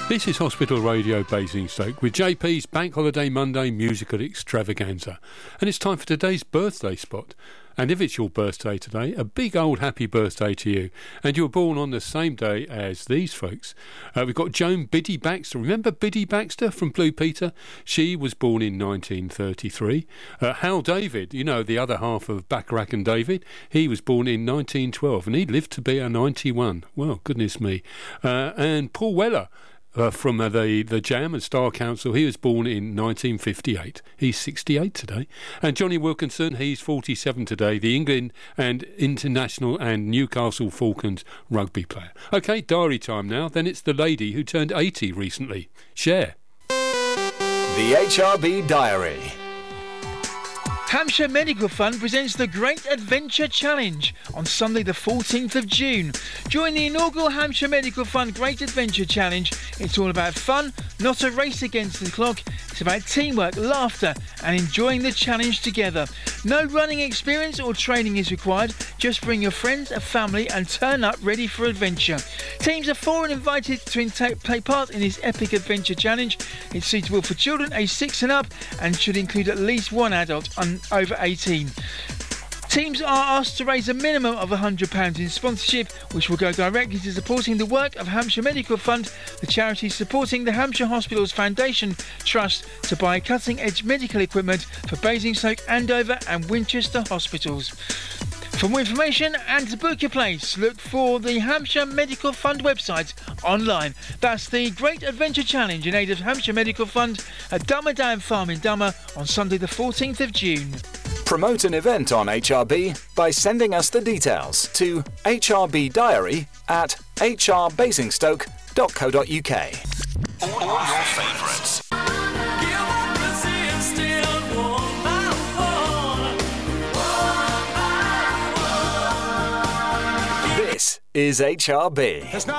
This is Hospital Radio Basingstoke with JP's Bank Holiday Monday musical extravaganza. And it's time for today's birthday spot. And if it's your birthday today, a big old happy birthday to you. And you were born on the same day as these folks. We've got Joan Biddy Baxter. Remember Biddy Baxter from Blue Peter? She was born in 1933. Hal David, you know, the other half of Bacharach and David, he was born in 1912 and he lived to be 91. Well, goodness me. And Paul Weller, from the Jam and Star Council, he was born in 1958. He's 68 today. And Johnny Wilkinson, he's 47 today, the England and International and Newcastle Falcons rugby player. OK, diary time now. Then it's the lady who turned 80 recently. Cher. The HRB Diary. Hampshire Medical Fund presents the Great Adventure Challenge on Sunday the 14th of June. Join the inaugural Hampshire Medical Fund Great Adventure Challenge. It's all about fun, not a race against the clock. It's about teamwork, laughter and enjoying the challenge together. No running experience or training is required. Just bring your friends and family and turn up ready for adventure. Teams of 4 are invited to take part in this epic adventure challenge. It's suitable for children aged 6 and up and should include at least one adult over 18. Teams are asked to raise a minimum of £100 in sponsorship, which will go directly to supporting the work of Hampshire Medical Fund, the charity supporting the Hampshire Hospitals Foundation Trust to buy cutting-edge medical equipment for Basingstoke, Andover and Winchester hospitals. For more information and to book your place, look for the Hampshire Medical Fund website online. That's the Great Adventure Challenge in aid of Hampshire Medical Fund at Dummer Dam Farm in Dummer on Sunday the 14th of June. Promote an event on HRB by sending us the details to hrbdiary@hrbasingstoke.co.uk. All your favourites. This is HRB.